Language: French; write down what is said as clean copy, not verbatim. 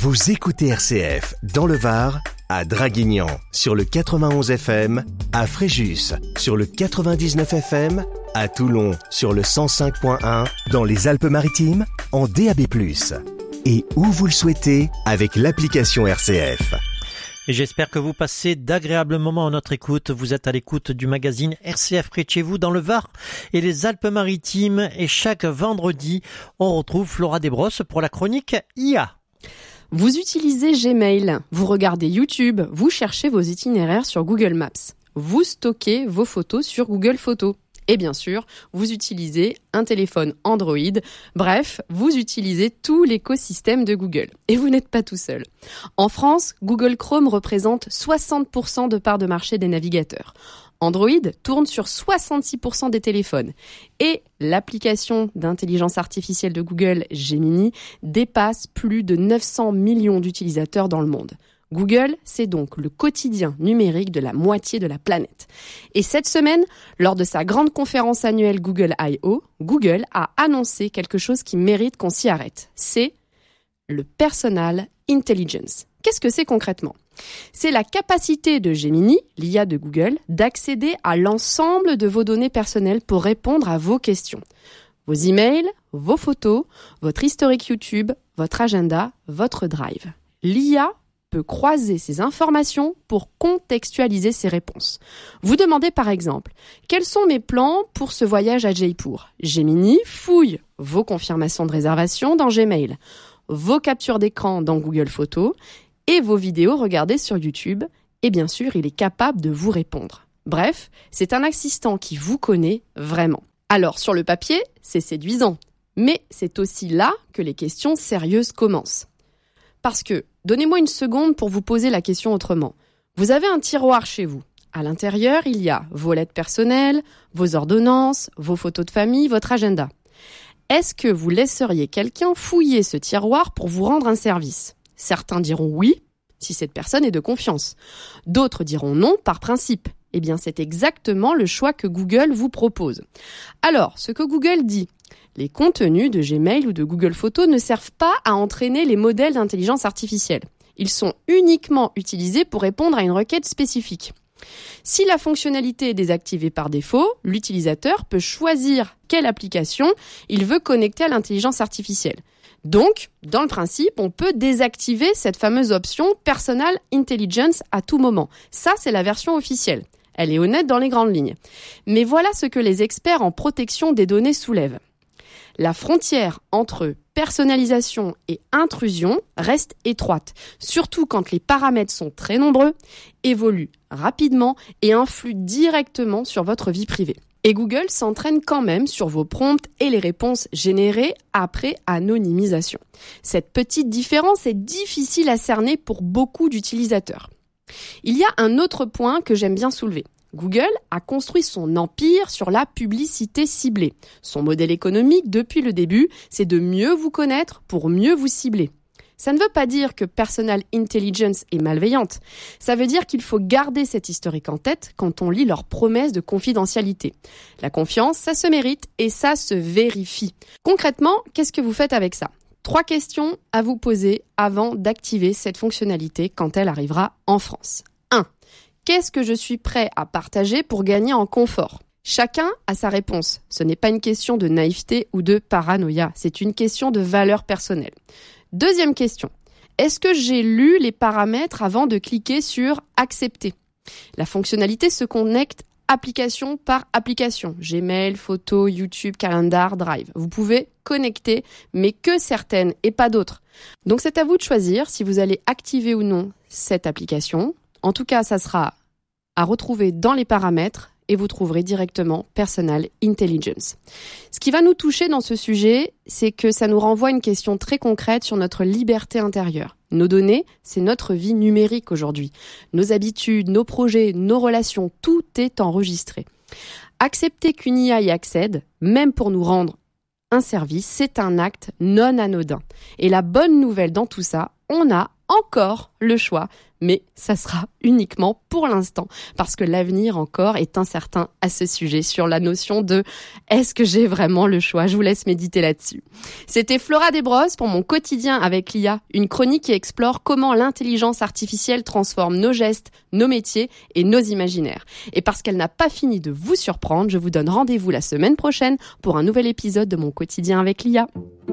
Vous écoutez RCF dans le Var, à Draguignan sur le 91 FM, à Fréjus sur le 99 FM, à Toulon sur le 105.1, dans les Alpes-Maritimes en DAB+. Et où vous le souhaitez avec l'application RCF. Et j'espère que vous passez d'agréables moments à notre écoute. Vous êtes à l'écoute du magazine RCF près de chez vous dans le Var et les Alpes-Maritimes. Et chaque vendredi, on retrouve Flora Desbrosses pour la chronique IA. Vous utilisez Gmail, vous regardez YouTube, vous cherchez vos itinéraires sur Google Maps. Vous stockez vos photos sur Google Photos. Et bien sûr, vous utilisez un téléphone Android. Bref, vous utilisez tout l'écosystème de Google. Et vous n'êtes pas tout seul. En France, Google Chrome représente 60% de part de marché des navigateurs. Android tourne sur 66% des téléphones. Et l'application d'intelligence artificielle de Google, Gemini, dépasse plus de 900 millions d'utilisateurs dans le monde. Google, c'est donc le quotidien numérique de la moitié de la planète. Et cette semaine, lors de sa grande conférence annuelle Google I.O., Google a annoncé quelque chose qui mérite qu'on s'y arrête. C'est le Personal Intelligence. Qu'est-ce que c'est concrètement ? C'est la capacité de Gemini, l'IA de Google, d'accéder à l'ensemble de vos données personnelles pour répondre à vos questions. Vos emails, vos photos, votre historique YouTube, votre agenda, votre drive. L'IA peut croiser ces informations pour contextualiser ses réponses. Vous demandez par exemple, quels sont mes plans pour ce voyage à Jaipur ? Gemini fouille vos confirmations de réservation dans Gmail, vos captures d'écran dans Google Photos et vos vidéos regardées sur YouTube. Et bien sûr, il est capable de vous répondre. Bref, c'est un assistant qui vous connaît vraiment. Alors, sur le papier, c'est séduisant. Mais c'est aussi là que les questions sérieuses commencent. Parce que, donnez-moi une seconde pour vous poser la question autrement. Vous avez un tiroir chez vous. À l'intérieur, il y a vos lettres personnelles, vos ordonnances, vos photos de famille, votre agenda. Est-ce que vous laisseriez quelqu'un fouiller ce tiroir pour vous rendre un service ? Certains diront oui, si cette personne est de confiance. D'autres diront non, par principe. Eh bien, c'est exactement le choix que Google vous propose. Alors, ce que Google dit, les contenus de Gmail ou de Google Photos ne servent pas à entraîner les modèles d'intelligence artificielle. Ils sont uniquement utilisés pour répondre à une requête spécifique. Si la fonctionnalité est désactivée par défaut, l'utilisateur peut choisir quelle application il veut connecter à l'intelligence artificielle. Donc, dans le principe, on peut désactiver cette fameuse option Personal Intelligence à tout moment. Ça, c'est la version officielle. Elle est honnête dans les grandes lignes. Mais voilà ce que les experts en protection des données soulèvent. La frontière entre personnalisation et intrusion reste étroite, surtout quand les paramètres sont très nombreux, évoluent rapidement et influent directement sur votre vie privée. Et Google s'entraîne quand même sur vos prompts et les réponses générées après anonymisation. Cette petite différence est difficile à cerner pour beaucoup d'utilisateurs. Il y a un autre point que j'aime bien soulever. Google a construit son empire sur la publicité ciblée. Son modèle économique, depuis le début, c'est de mieux vous connaître pour mieux vous cibler. Ça ne veut pas dire que Personal Intelligence est malveillante. Ça veut dire qu'il faut garder cet historique en tête quand on lit leurs promesses de confidentialité. La confiance, ça se mérite et ça se vérifie. Concrètement, qu'est-ce que vous faites avec ça ? 3 questions à vous poser avant d'activer cette fonctionnalité quand elle arrivera en France. 1. Qu'est-ce que je suis prêt à partager pour gagner en confort ? Chacun a sa réponse. Ce n'est pas une question de naïveté ou de paranoïa, c'est une question de valeur personnelle. Deuxième question. Est-ce que j'ai lu les paramètres avant de cliquer sur « Accepter » ? La fonctionnalité se connecte application par application. Gmail, photos, YouTube, calendar, Drive. Vous pouvez connecter, mais que certaines et pas d'autres. Donc c'est à vous de choisir si vous allez activer ou non cette application. En tout cas, ça sera à retrouver dans les paramètres et vous trouverez directement Personal Intelligence. Ce qui va nous toucher dans ce sujet, c'est que ça nous renvoie à une question très concrète sur notre liberté intérieure. Nos données, c'est notre vie numérique aujourd'hui. Nos habitudes, nos projets, nos relations, tout est enregistré. Accepter qu'une IA y accède, même pour nous rendre un service, c'est un acte non anodin. Et la bonne nouvelle dans tout ça, on a encore le choix, mais ça sera uniquement pour l'instant, parce que l'avenir encore est incertain à ce sujet, sur la notion de « est-ce que j'ai vraiment le choix ?» Je vous laisse méditer là-dessus. C'était Flora Desbrosses pour mon quotidien avec l'IA, une chronique qui explore comment l'intelligence artificielle transforme nos gestes, nos métiers et nos imaginaires. Et parce qu'elle n'a pas fini de vous surprendre, je vous donne rendez-vous la semaine prochaine pour un nouvel épisode de mon quotidien avec l'IA.